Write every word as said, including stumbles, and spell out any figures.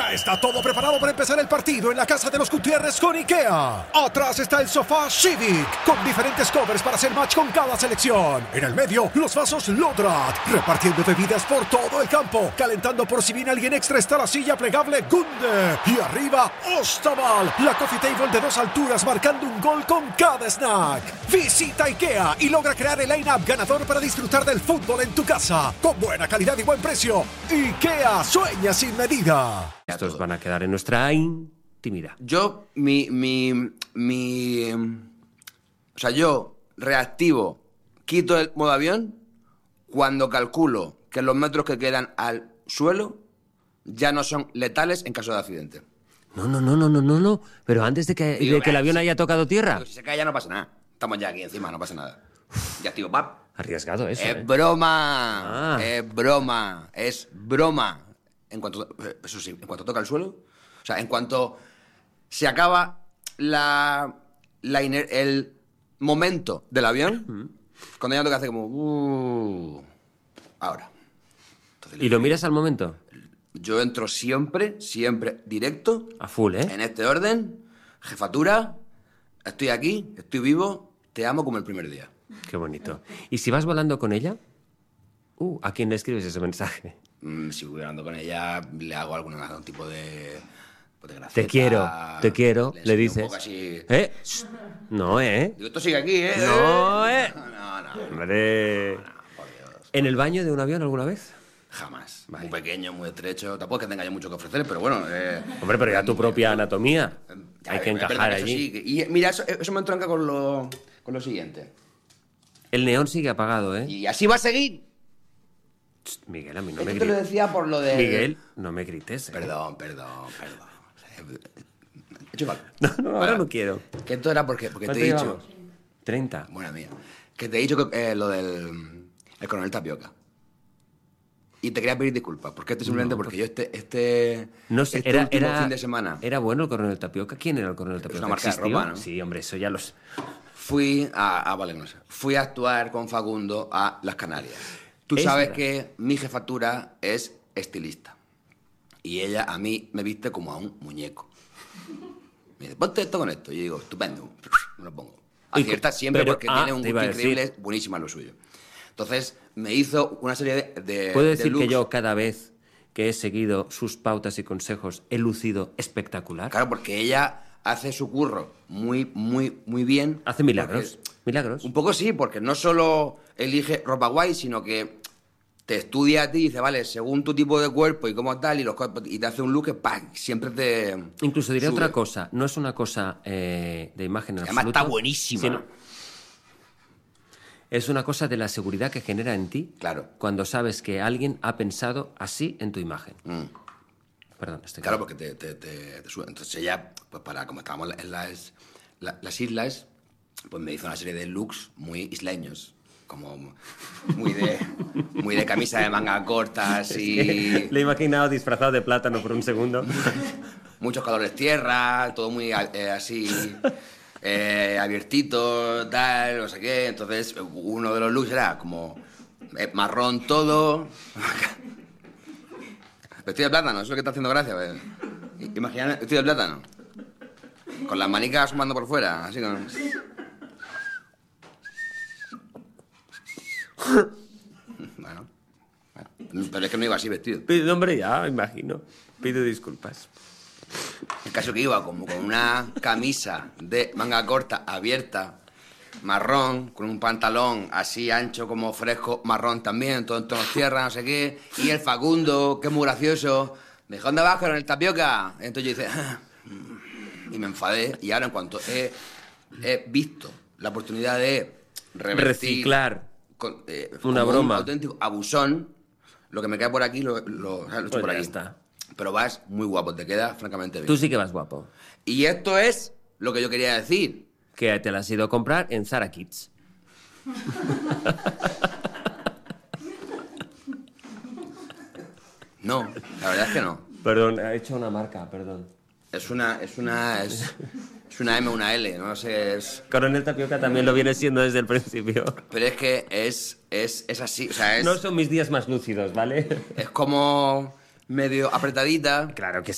Ya está todo preparado para empezar el partido en la casa de los Gutiérrez con IKEA. Atrás está el sofá Civic, con diferentes covers para hacer match con cada selección. En el medio, los vasos Lodrat, repartiendo bebidas por todo el campo. Calentando por si viene alguien extra está la silla plegable Gunde. Y arriba, Ostaval, la coffee table de dos alturas marcando un gol con cada snack. Visita IKEA y logra crear el line-up ganador para disfrutar del fútbol en tu casa. Con buena calidad y buen precio. IKEA, sueña sin medida. Estos van a quedar en nuestra intimidad. Yo, mi, mi, mi... O sea, yo reactivo, quito el modo avión cuando calculo que los metros que quedan al suelo ya no son letales en caso de accidente. No, no, no, no, no, no, no. Pero antes de que, Digo, de que el eh, avión si- haya tocado tierra. Digo, si se cae ya no pasa nada. Estamos ya aquí encima, no pasa nada. Ya activo, pap. Arriesgado eso, Es ¿eh? broma, Ah. es broma, es broma. En cuanto, eso sí, en cuanto toca el suelo, o sea, en cuanto se acaba la, la iner- el momento del avión, cuando ya lo que hace como, uh, ahora. Entonces, ¿Y lo miras al momento? yo entro siempre, siempre directo, A full, ¿eh? en este orden, jefatura, estoy aquí, estoy vivo, te amo como el primer día. Qué bonito. ¿Y si vas volando con ella? Uh, ¿a quién le escribes ese mensaje? Mm, si voy hablando con ella, le hago algún, algún tipo de, pues, de Te graceta, quiero, te quiero, le enseño un dices. poco así. ¿Eh? Shh. No, ¿eh? Digo, esto sigue aquí, ¿eh? No, ¿eh? No, no, no, Hombre. por Dios. ¿En el baño de un avión alguna vez? Jamás. Muy pequeño, muy estrecho. Tampoco es que tenga yo mucho que ofrecer, pero bueno. Eh, Hombre, pero ya tu propia anatomía. ya, Hay que es verdad encajar eso allí. sí, que- y mira, eso, eso me entronca con lo, con lo siguiente. El neón sigue apagado, ¿eh? Y así va a seguir. Shh, Miguel, a mí no me Esto te lo grites. decía por lo de... Miguel, no me grites, ¿eh? Perdón, perdón, perdón. He hecho mal. No, no, ahora Vale. no quiero. Que esto era porque, porque te ¿Cuánto he dicho... llevamos? treinta. Buena mía. Que te he dicho que, eh, lo del el coronel Tapioca. Y te quería pedir disculpas, porque esto simplemente porque yo este este, No sé, este era, último era, fin de semana ¿Era bueno el coronel Tapioca? ¿Quién era el coronel Tapioca? una marca de ¿Existió? ropa, ¿no? Sí, hombre, eso ya los... fui a, a vale, no sé, fui a actuar con Facundo a Las Canarias. Tú Es sabes verdad. que mi jefatura es estilista. Y ella a mí me viste como a un muñeco. Me dice, ponte esto con esto. Y yo digo, estupendo. Me lo pongo. Y Acierta co- siempre pero- porque ah, tiene un te iba gusto a decir. increíble, es buenísima lo suyo. Entonces me hizo una serie de, de ¿Puedo de decir que looks. yo cada vez que he seguido sus pautas y consejos he lucido espectacular? Claro, porque ella hace su curro muy, muy, muy bien. Hace milagros. Porque- Milagros. Un poco sí, porque no solo elige ropa guay, sino que te estudia a ti y dice, vale, según tu tipo de cuerpo y cómo tal, y, los, cuerpos- y te hace un look que ¡pam! Siempre te... Incluso diré sube. otra cosa. No es una cosa eh, de imagen en Además absoluto. está buenísima. sino- Es una cosa de la seguridad que genera en ti. Claro. Cuando sabes que alguien ha pensado así en tu imagen. Mm. Perdón, estoy Claro, porque te, te, te- te sube. Entonces ella, pues para, como estábamos en las, la- las islas, pues me hizo una serie de looks muy isleños. Como muy de, muy de camisa de manga corta, así... Le he imaginado disfrazado de plátano por un segundo. Muchos colores tierra, todo muy eh, así eh, abiertito, tal, no sé qué. Entonces, uno de los looks era como eh, marrón todo. Vestido de plátano, eso es lo que está haciendo gracia. ¿Ves? Imagina vestido de plátano. Con las manicas asomando por fuera, así con... Bueno, bueno, pero es que no iba así vestido. Pido, hombre, ya, me imagino. Pido disculpas. El caso que iba como con una camisa de manga corta abierta, marrón, con un pantalón así ancho como fresco, marrón también, todo en tonos tierra, no sé qué. Y el Facundo, que es muy gracioso, me dijo, ¿dónde vas con el Tapioca? Entonces yo hice... "Ah", y me enfadé. Y ahora en cuanto he, he visto la oportunidad de revertir... Reciclar. con, eh, Una como broma. un auténtico abusón, lo que me cae por aquí lo, lo, o sea, lo echo Pues por ya aquí. está. Pero vas muy guapo, te queda francamente bien. Tú sí que vas guapo. Y esto es lo que yo quería decir. Que te la has ido a comprar en Zara Kids. No, la verdad es que no. Perdón, he hecho una marca, perdón. Es una, es una, es, es una M, una L, no sé, es... Coronel Tapioca también lo viene siendo desde el principio. Pero es que es, es, es así, o sea, es, No son mis días más lúcidos, ¿vale? es como medio apretadita. Claro que